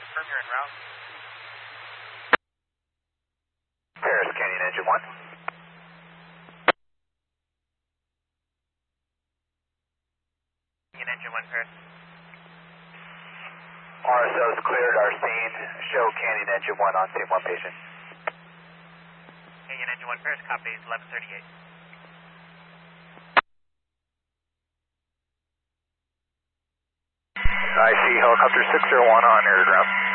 confirm you're en route. Paris Canyon Engine 1. Canyon Engine 1, Paris. RSO's cleared our scene. Show Canyon Engine 1 on scene 1 patient. Canyon Engine 1, Paris, copy 1138. I see helicopter 601 on air ground.